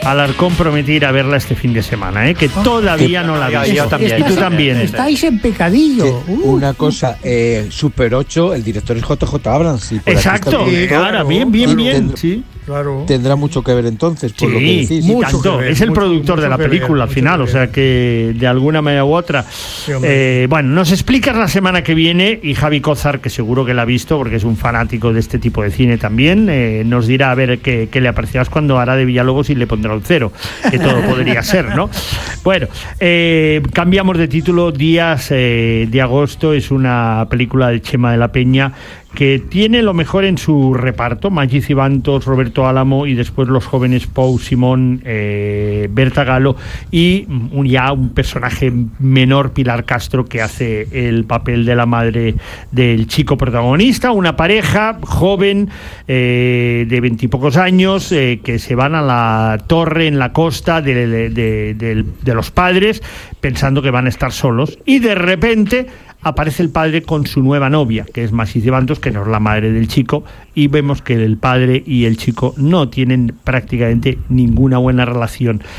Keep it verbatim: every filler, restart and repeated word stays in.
Alarcón promete ir a verla este fin de semana, ¿eh? Que todavía no la he visto. también, y tú también. Estáis en pecadillo. Sí, Uh. una cosa, eh, Super ocho, el director es J J Abrams. Y por aquí Exacto, está el- claro, bien, bien, bien. Tendrá, Sí. Claro. tendrá mucho que ver entonces, por Sí, lo que decís. y Mucho tanto. que ver, Es el mucho- productor de mucho la que ver, película al mucho final, que o sea ver. que de alguna manera u otra. hombre. Eh, bueno, nos explicas la semana que viene y Javi Cózar, que seguro que la ha visto porque es un fanático de este tipo de cine también, eh, nos dirá a ver qué, qué le aparecerá cuando hará de Villalobos y le pondrá un cero, que todo podría ser, ¿no? Bueno, eh, cambiamos de título. Días eh, de agosto es una película de Chema de la Peña que tiene lo mejor en su reparto: Maggi Cibantos, Roberto Álamo y después los jóvenes Pau Simón, eh, Berta Galo y un, ya un personaje menor, Pilar Castro, que hace el papel de la madre del chico protagonista. Una pareja joven eh, de veintipocos años eh, que se van a la torre en la costa de, de, de, de, de los padres pensando que van a estar solos, y de repente aparece el padre con su nueva novia, que es Maggi Cibantos, que no es la madre del chico, y vemos que el padre y el chico no tienen prácticamente ninguna buena relación.